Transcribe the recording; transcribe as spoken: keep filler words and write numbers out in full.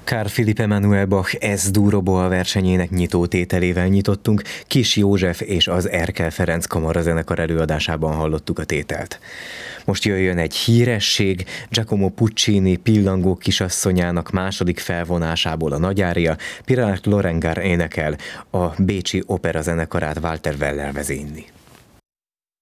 Carl Philipp Emanuel Bach Es-dur oboa versenyének nyitótételével nyitottunk, Kiss József és az Erkel Ferenc kamarazenekar előadásában hallottuk a tételt. Most jöjjön egy híresség, Giacomo Puccini Pillangó kisasszonyának második felvonásából a nagyária, Pierre Lorengar énekel, a bécsi opera zenekarát Walter Weller vezényli.